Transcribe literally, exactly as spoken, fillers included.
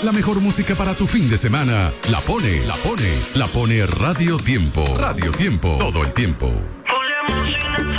La mejor música para tu fin de semana. La pone, la pone, la pone Radio Tiempo. Radio Tiempo. Todo el tiempo. Con la música